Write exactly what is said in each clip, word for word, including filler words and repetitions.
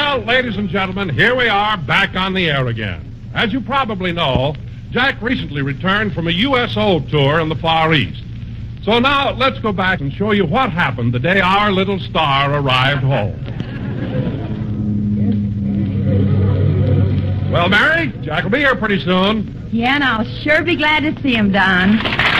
Well, ladies and gentlemen, here we are back on the air again. As you probably know, Jack recently returned from a U S O tour in the Far East. So now let's go back and show you what happened the day our little star arrived home. Well, Mary, Jack will be here pretty soon. Yeah, and I'll sure be glad to see him, Don.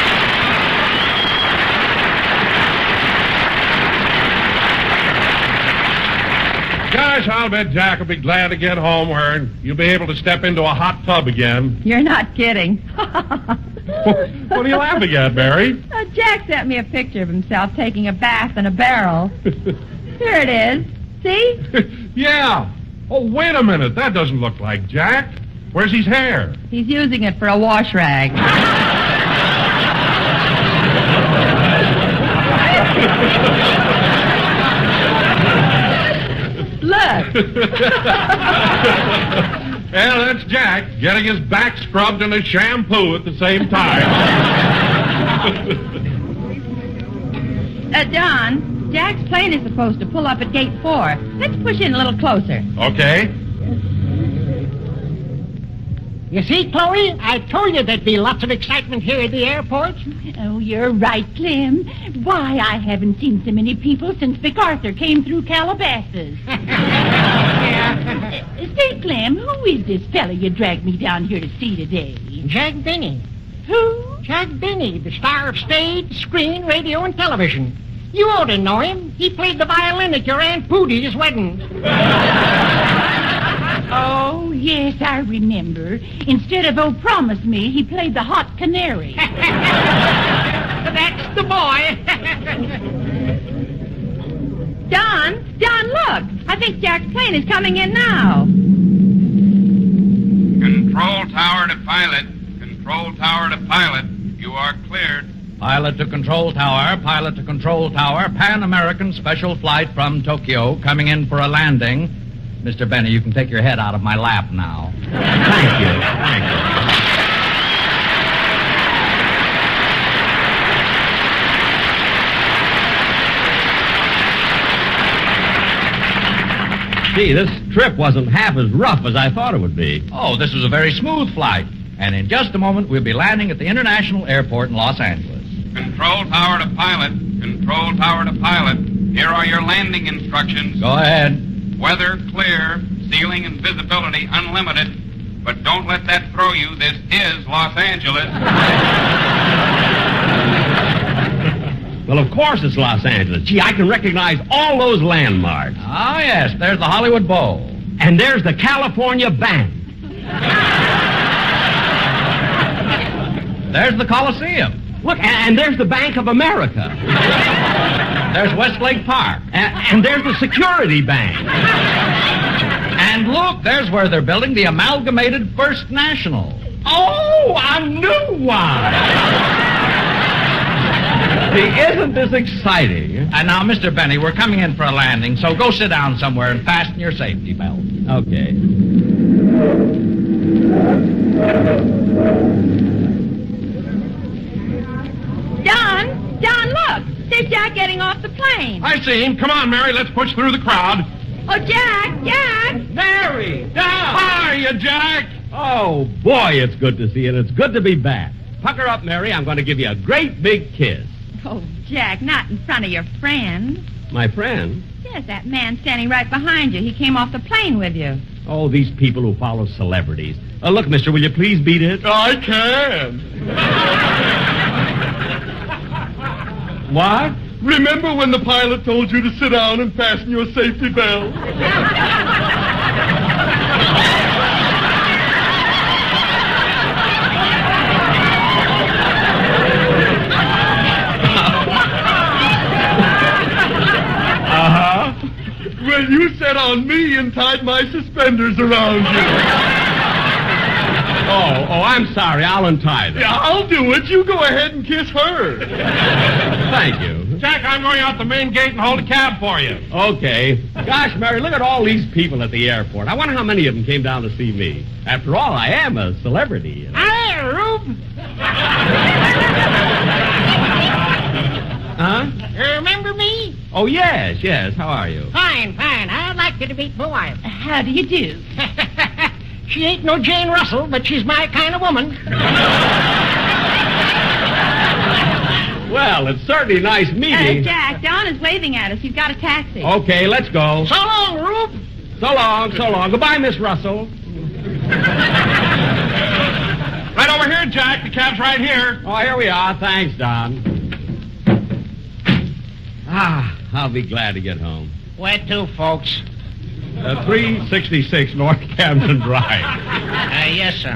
Gosh, I'll bet Jack will be glad to get home where you'll be able to step into a hot tub again. You're not kidding. What are you laughing at, Mary? Uh, Jack sent me a picture of himself taking a bath in a barrel. Here it is. See? Yeah. Oh, wait a minute. That doesn't look like Jack. Where's his hair? He's using it for a wash rag. Look. Well, that's Jack getting his back scrubbed and his shampoo at the same time. uh, Don, Jack's plane is supposed to pull up at gate four. Let's push in a little closer. Okay. You see, Chloe, I told you there'd be lots of excitement here at the airport. Oh, you're right, Clem. Why, I haven't seen so many people since Vic Arthur came through Calabasas. Yeah. uh, say, Clem, who is this fella you dragged me down here to see today? Jack Benny. Who? Jack Benny, the star of stage, screen, radio, and television. You ought to know him. He played the violin at your Aunt Pootie's wedding. Oh, yes, I remember. Instead of Oh, Promise Me, he played the Hot Canary. That's the boy. Don, Don, look. I think Jack's plane is coming in now. Control tower to pilot. Control tower to pilot. You are cleared. Pilot to control tower, pilot to control tower, Pan American special flight from Tokyo coming in for a landing. Mister Benny, you can take your head out of my lap now. Thank you. Thank you. Gee, this trip wasn't half as rough as I thought it would be. Oh, this was a very smooth flight. And in just a moment, we'll be landing at the International Airport in Los Angeles. Control tower to pilot. Control tower to pilot. Here are your landing instructions. Go ahead. Weather clear. Ceiling and visibility unlimited. But don't let that throw you. This is Los Angeles. Well, of course it's Los Angeles. Gee, I can recognize all those landmarks. Ah, yes, there's the Hollywood Bowl. And there's the California Bank. There's the Coliseum. Look, and, and there's the Bank of America. There's Westlake Park. And, and there's the Security Bank. And look, there's where they're building the Amalgamated First National. Oh, a new one! See, isn't this exciting? And now, Mister Benny, we're coming in for a landing, so go sit down somewhere and fasten your safety belt. Okay. Don, Don, look. There's Jack getting off the plane. I see him. Come on, Mary. Let's push through the crowd. Oh, Jack, Jack. Mary, down! Hiya, Jack. Oh, boy, it's good to see you, and it's good to be back. Pucker up, Mary. I'm going to give you a great big kiss. Oh, Jack, not in front of your friend. My friend? Yes, that man standing right behind you. He came off the plane with you. Oh, these people who follow celebrities. Uh, look, mister, will you please beat it? I can. What? Remember when the pilot told you to sit down and fasten your safety belt? Uh-huh. Well, you sat on me and tied my suspenders around you. Oh, oh, I'm sorry. I'll untie them. Yeah, I'll do it. You go ahead and kiss her. Thank you. Jack, I'm going out the main gate and hold a cab for you. Okay. Gosh, Mary, look at all these people at the airport. I wonder how many of them came down to see me. After all, I am a celebrity. You know? Hi, Rube. Huh? You remember me? Oh, yes, yes. How are you? Fine, fine. I'd like like you to meet my wife. How do you do? She ain't no Jane Russell, but she's my kind of woman. Well, it's certainly nice Uh, meeting. Jack, Don is waving at us. He's got a taxi. Okay, let's go. So long, Rube. So long, so long. Goodbye, Miss Russell. Right over here, Jack. The cab's right here. Oh, here we are. Thanks, Don. Ah, I'll be glad to get home. Where to, folks? Uh, three sixty-six North Camden Drive. Uh, yes, sir.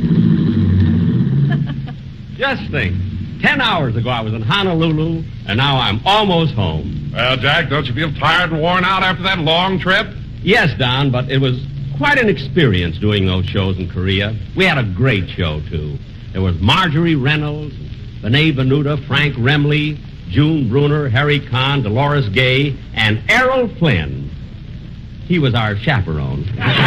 Just think. Ten hours ago, I was in Honolulu, and now I'm almost home. Well, Jack, don't you feel tired and worn out after that long trip? Yes, Don, but it was quite an experience doing those shows in Korea. We had a great show, too. There was Marjorie Reynolds, Benet Venuta, Frank Remley, June Bruner, Harry Kahn, Dolores Gay, and Errol Flynn. He was our chaperone.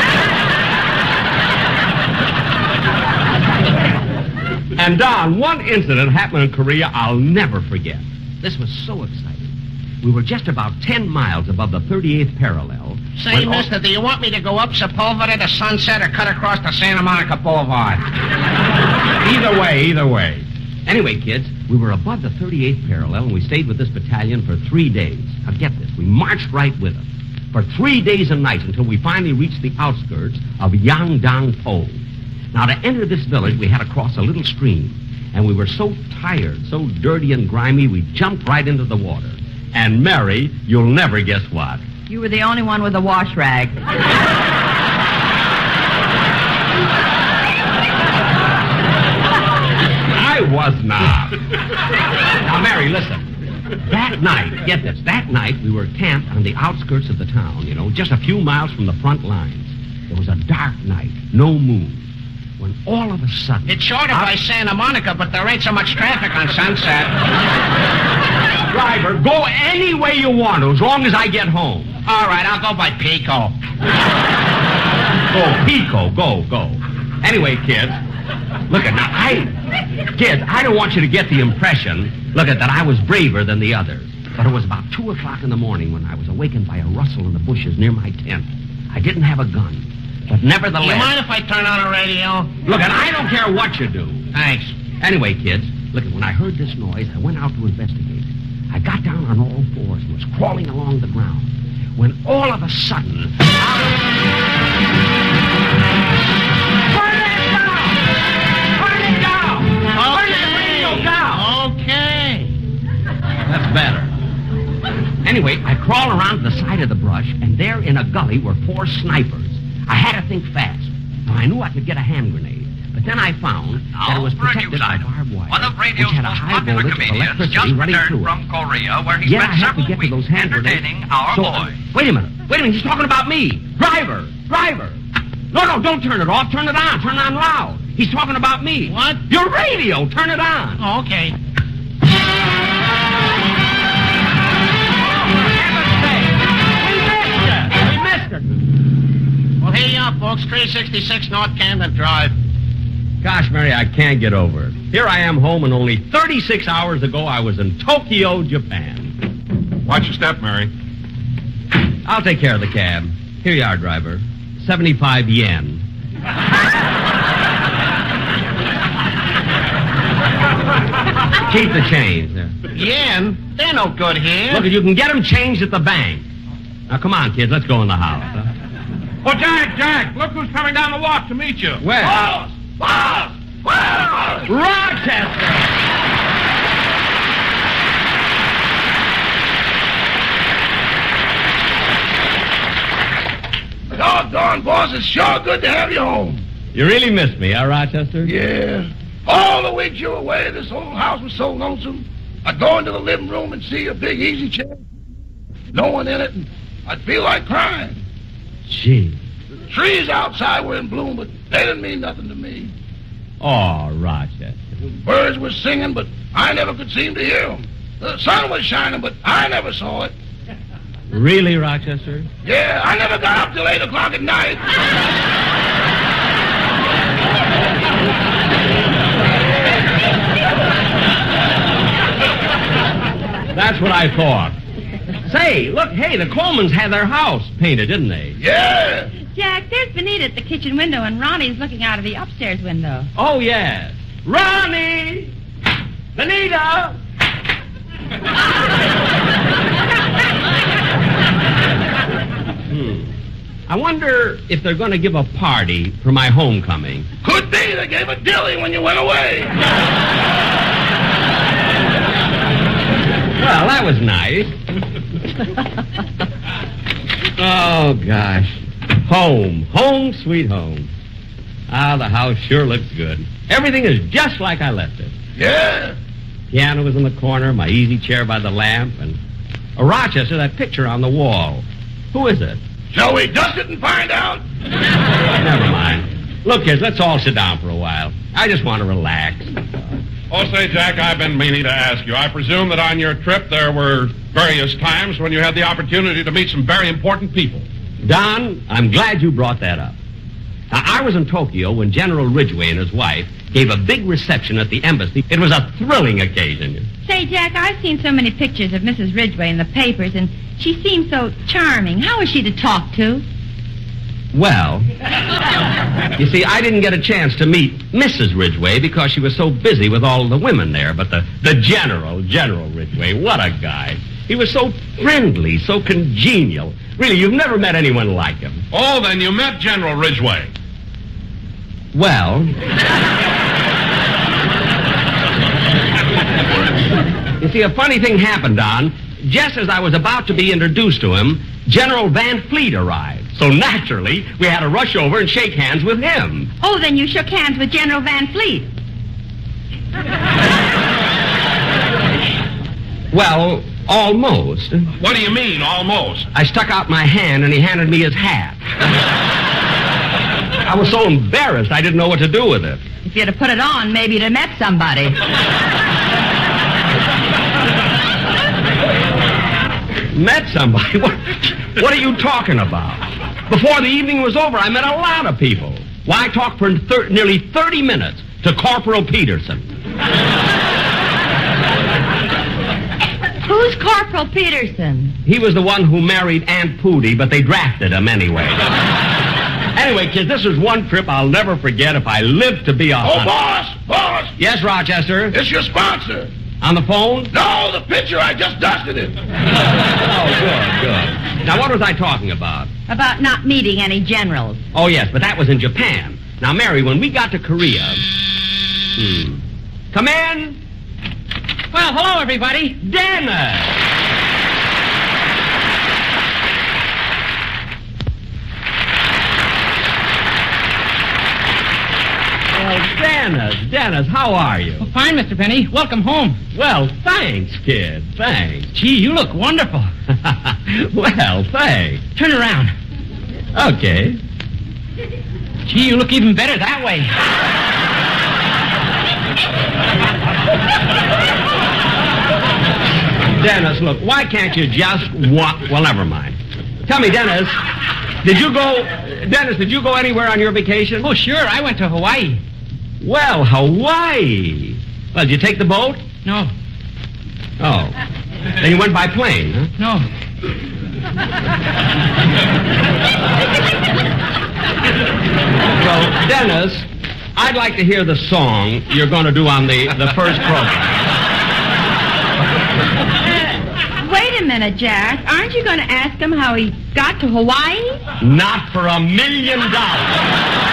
And, Don, one incident happened in Korea I'll never forget. This was so exciting. We were just about ten miles above the thirty-eighth parallel. Say, when all- mister, do you want me to go up Sepulveda to Sunset or cut across the Santa Monica Boulevard? Either way, either way. Anyway, kids, we were above the thirty-eighth parallel, and we stayed with this battalion for three days. Now, get this. We marched right with them for three days and nights until we finally reached the outskirts of Yangdang-po. Now, to enter this village, we had to cross a little stream, and we were so tired, so dirty and grimy, we jumped right into the water. And, Mary, you'll never guess what. You were the only one with a wash rag. I was not. Now, Mary, listen. That night, get this, that night we were camped on the outskirts of the town, you know, just a few miles from the front lines. It was a dark night, no moon, when all of a sudden... It's shorter by Santa Monica, but there ain't so much traffic on Sunset. Driver, go any way you want to, as long as I get home. All right, I'll go by Pico. Go, Pico, go, go. Anyway, kids, look at now, I... Kids, I don't want you to get the impression, look at that I was braver than the others. But it was about two o'clock in the morning when I was awakened by a rustle in the bushes near my tent. I didn't have a gun, but nevertheless... You mind if I turn on the radio? Look, and I don't care what you do. Thanks. Anyway, kids, look, when I heard this noise, I went out to investigate. I got down on all fours and was crawling along the ground when all of a sudden... That's better. Anyway, I crawled around to the side of the brush, and there in a gully were four snipers. I had to think fast. Now, I knew I could get a hand grenade, but then I found that it was protected by barbed wire, One of radio's which had a most high popular voltage of comedians electricity just running returned through it. from Korea, where he Yeah, I spent have to several get to weeks those hand grenades. entertaining our So, boys. Wait a minute. Wait a minute. He's talking about me. Driver. Driver. No, no, don't turn it off. Turn it on. Turn it on loud. He's talking about me. What? Your radio. Turn it on. Oh, okay. Well, here you are, folks. three sixty-six North Camden Drive. Gosh, Mary, I can't get over it. Here I am home, and only thirty-six hours ago I was in Tokyo, Japan. Watch your step, Mary. I'll take care of the cab. Here you are, driver. seventy-five yen. Keep the change there. Yen? They're no good here. Look, you can get them changed at the bank. Now, come on, kids. Let's go in the house. Huh? Oh, Jack, Jack, look who's coming down the walk to meet you. Where? Boss! Boss! Boss! Rochester! Doggone, boss, it's sure good to have you home. You really missed me, huh, Rochester? Yeah. All the weeks you were away, this whole house was so lonesome. I'd go into the living room and see a big easy chair, no one in it, and I'd feel like crying. Gee. The trees outside were in bloom, but they didn't mean nothing to me. Oh, Rochester. The birds were singing, but I never could seem to hear them. The sun was shining, but I never saw it. Really, Rochester? Yeah, I never got up till eight o'clock at night. That's what I thought. Say, look, hey, the Colemans had their house painted, didn't they? Yeah. Jack, there's Benita at the kitchen window, and Ronnie's looking out of the upstairs window. Oh, yes. Ronnie! Benita! hmm. I wonder if they're going to give a party for my homecoming. Could be. They gave a dilly when you went away. Well, that was nice. Oh, gosh. Home. Home, sweet home. Ah, the house sure looks good. Everything is just like I left it. Yeah. Piano was in the corner, my easy chair by the lamp, and a Rochester, that picture on the wall. Who is it? Shall we dust it and find out? Never mind. Look, kids, let's all sit down for a while. I just want to relax. Oh, say, Jack, I've been meaning to ask you. I presume that on your trip there were various times when you had the opportunity to meet some very important people. Don, I'm glad you brought that up. Now, I was in Tokyo when General Ridgway and his wife gave a big reception at the embassy. It was a thrilling occasion. Say, Jack, I've seen so many pictures of Missus Ridgway in the papers, and she seems so charming. How is she to talk to? Well, you see, I didn't get a chance to meet Missus Ridgway because she was so busy with all the women there. But the, the General, General Ridgway, what a guy. He was so friendly, so congenial. Really, you've never met anyone like him. Oh, then you met General Ridgway. Well, you see, a funny thing happened, Don. Just as I was about to be introduced to him, General Van Fleet arrived. So naturally, we had to rush over and shake hands with him. Oh, then you shook hands with General Van Fleet. Well, almost. What do you mean, almost? I stuck out my hand and he handed me his hat. I was so embarrassed I didn't know what to do with it. If you'd have put it on, maybe you'd have met somebody. Met somebody? What, what are you talking about? Before the evening was over, I met a lot of people. Why, I talked for thir- nearly thirty minutes to Corporal Peterson. Who's Corporal Peterson? He was the one who married Aunt Pooty, but they drafted him anyway. Anyway, kids, this is one trip I'll never forget if I live to be a Oh, hundred. boss, boss. Yes, Rochester? It's your sponsor. On the phone? No, the picture. I just dusted it. Oh, good, good. Now, what was I talking about? About not meeting any generals. Oh, yes, but that was in Japan. Now, Mary, when we got to Korea... Hmm. Come in. Well, hello, everybody. Dennis! Well, Dennis, Dennis, how are you? Well, fine, Mister Penny. Welcome home. Well, thanks, kid, thanks. Gee, you look wonderful. Well, thanks. Turn around. Okay. Gee, you look even better that way. Dennis, look, why can't you just walk? Well, never mind. Tell me, Dennis, did you go... Dennis, did you go anywhere on your vacation? Oh, sure. I went to Hawaii. Well, Hawaii. Well, did you take the boat? No. Oh. Then you went by plane, huh? No. Well, Dennis, I'd like to hear the song you're going to do on the, the first program. Wait a minute, Jack. Aren't you going to ask him how he got to Hawaii? Not for a million dollars.